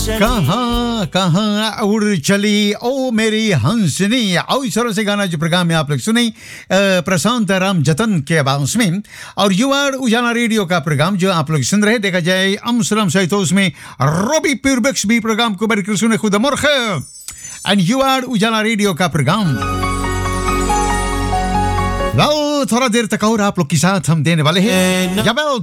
कहाँ कहाँ उड़ चली ओ मेरी हंसनी। और इस तरह से गाना जो प्रोग्राम में आप लोग सुने प्रशांत राम जतन के आवाज में। और यू आर उजाला रेडियो का प्रोग्राम जो आप लोग सुन रहे, देखा जाए अमसलम सहित उसमें रवि पिरबक्स भी प्रोग्राम को बरकर सुने खुद मुर्ख। एंड यू आर उजाला रेडियो का प्रोग्राम थोड़ा देर तक और आप लोग के साथ हम देने वाले हैं।